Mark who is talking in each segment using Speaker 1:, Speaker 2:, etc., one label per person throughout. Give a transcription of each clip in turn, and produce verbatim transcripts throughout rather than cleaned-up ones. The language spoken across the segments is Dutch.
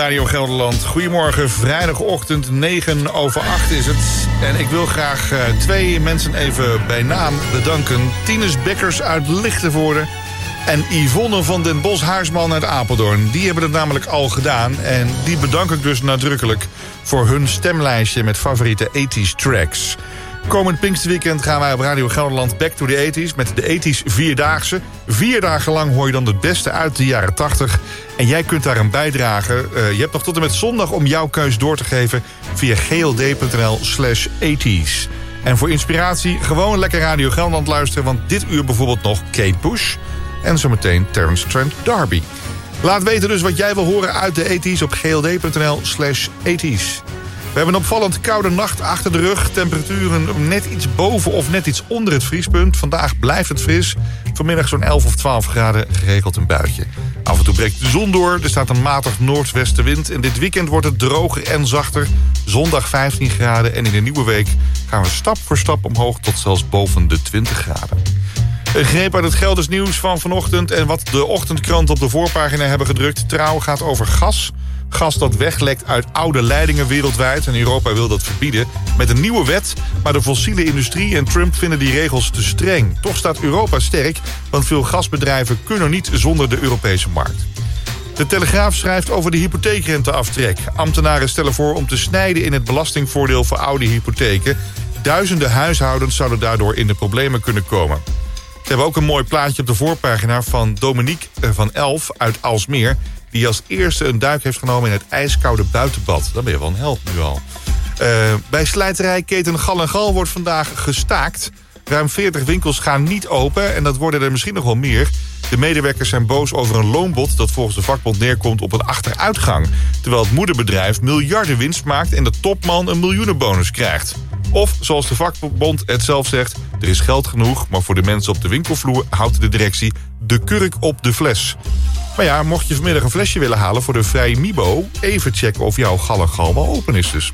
Speaker 1: Radio Gelderland, goedemorgen, vrijdagochtend, negen over acht is het. En ik wil graag uh, twee mensen even bij naam bedanken. Tinus Bekkers uit Lichtenvoorde en Yvonne van den Bos-Haarsman uit Apeldoorn. Die hebben het namelijk al gedaan en die bedank ik dus nadrukkelijk voor hun stemlijstje met favoriete eighties tracks. Komend Pinksterweekend gaan wij op Radio Gelderland Back to the eighties... met de eighties Vierdaagse. Vier dagen lang hoor je dan het beste uit de jaren tachtig. En jij kunt daar een bijdrage. Uh, je hebt nog tot en met zondag om jouw keus door te geven... via gld.nl slash eighties. En voor inspiratie gewoon lekker Radio Gelderland luisteren... want dit uur bijvoorbeeld nog Kate Bush... en zometeen Terence Trent D'Arby. Laat weten dus wat jij wil horen uit de eighties... op gld.nl slash eighties. We hebben een opvallend koude nacht achter de rug. Temperaturen net iets boven of net iets onder het vriespunt. Vandaag blijft het fris. Vanmiddag zo'n elf of twaalf graden, geregeld een buitje. Af en toe breekt de zon door. Er staat een matig noordwestenwind. En dit weekend wordt het droger en zachter. Zondag vijftien graden. En in de nieuwe week gaan we stap voor stap omhoog... tot zelfs boven de twintig graden. Een greep uit het Gelders nieuws van vanochtend... en wat de ochtendkranten op de voorpagina hebben gedrukt. Trouw gaat over gas... Gas dat weglekt uit oude leidingen wereldwijd. En Europa wil dat verbieden met een nieuwe wet. Maar de fossiele industrie en Trump vinden die regels te streng. Toch staat Europa sterk, want veel gasbedrijven kunnen niet zonder de Europese markt. De Telegraaf schrijft over de hypotheekrenteaftrek. Ambtenaren stellen voor om te snijden in het belastingvoordeel voor oude hypotheken. Duizenden huishoudens zouden daardoor in de problemen kunnen komen. Ze hebben ook een mooi plaatje op de voorpagina van Dominique van Elf uit Aalsmeer... die als eerste een duik heeft genomen in het ijskoude buitenbad. Dan ben je wel een held nu al. Uh, bij slijterijketen Gal en Gal wordt vandaag gestaakt. Ruim veertig winkels gaan niet open en dat worden er misschien nog wel meer. De medewerkers zijn boos over een loonbod dat volgens de vakbond neerkomt op een achteruitgang. Terwijl het moederbedrijf miljarden winst maakt en de topman een miljoenenbonus krijgt. Of, zoals de vakbond het zelf zegt, er is geld genoeg... maar voor de mensen op de winkelvloer houdt de directie de kurk op de fles. Maar ja, mocht je vanmiddag een flesje willen halen voor de Vrij Mibo... even checken of jouw gal en gal wel open is dus.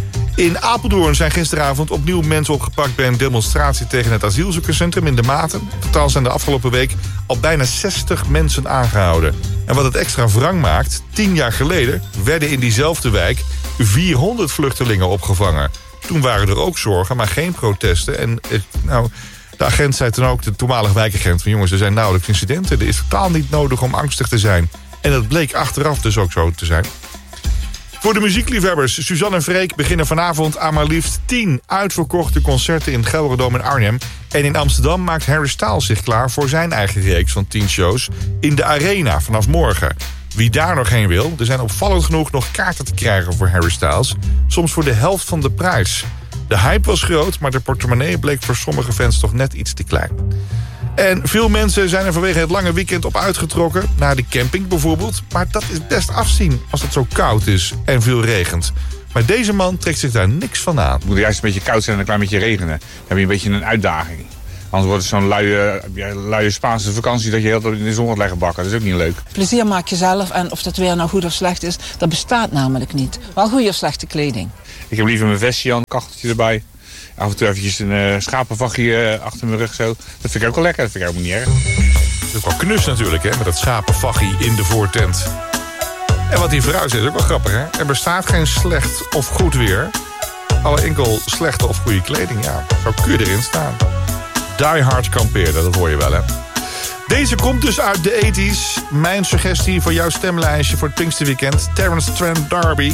Speaker 1: In Apeldoorn zijn gisteravond opnieuw mensen opgepakt... bij een demonstratie tegen het asielzoekerscentrum in De Maten. Totaal zijn de afgelopen week al bijna zestig mensen aangehouden. En wat het extra wrang maakt, tien jaar geleden... werden in diezelfde wijk vierhonderd vluchtelingen opgevangen. Toen waren er ook zorgen, maar geen protesten. En nou... De agent zei toen ook, de toenmalige wijkagent... van jongens, er zijn nauwelijks incidenten. Er is totaal niet nodig om angstig te zijn. En dat bleek achteraf dus ook zo te zijn. Voor de muziekliefhebbers, Suzanne en Freek beginnen vanavond... aan maar liefst tien uitverkochte concerten in het Gelderdoom in Arnhem. En in Amsterdam maakt Harry Styles zich klaar... voor zijn eigen reeks van tien shows in de Arena vanaf morgen. Wie daar nog heen wil, er zijn opvallend genoeg nog kaarten te krijgen voor Harry Styles. Soms voor de helft van de prijs. De hype was groot, maar de portemonnee bleek voor sommige fans toch net iets te klein. En veel mensen zijn er vanwege het lange weekend op uitgetrokken. Naar de camping bijvoorbeeld. Maar dat is best afzien als het zo koud is en veel regent. Maar deze man trekt zich daar niks van aan.
Speaker 2: Het moet juist een beetje koud zijn en een klein beetje regenen. Dan heb je een beetje een uitdaging. Anders wordt het zo'n luie, luie Spaanse vakantie dat je heel in de zon gaat leggen bakken. Dat is ook niet leuk.
Speaker 3: Plezier maak je zelf en of dat weer nou goed of slecht is, dat bestaat namelijk niet. Wel goede of slechte kleding.
Speaker 2: Ik heb liever mijn vestje aan, een kachteltje erbij. Af en toe eventjes een uh, schapenvachtje uh, achter mijn rug zo. Dat vind ik ook wel lekker, dat vind ik ook niet erg.
Speaker 1: Dat is ook wel knus natuurlijk, hè, met dat schapenvachtje in de voortent. En wat die vrouw zegt is ook wel grappig, hè. Er bestaat geen slecht of goed weer. Alle enkel slechte of goede kleding, ja. Zo kun je erin staan. Die hard kamperen, dat hoor je wel, hè. Deze komt dus uit de eighties. Mijn suggestie voor jouw stemlijstje voor het Pinksterweekend. Terence Trent D'Arby.